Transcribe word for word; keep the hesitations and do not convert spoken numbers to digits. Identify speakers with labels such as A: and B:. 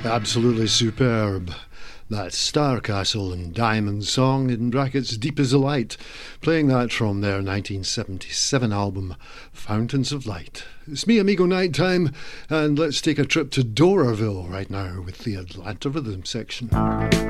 A: Absolutely superb. That's Star Castle and Diamond Song, in brackets Deep as a Light, playing that from their nineteen seventy-seven album Fountains of Light. It's me, Amigo Nighttime, and let's take a trip to Doraville right now with the Atlanta Rhythm section.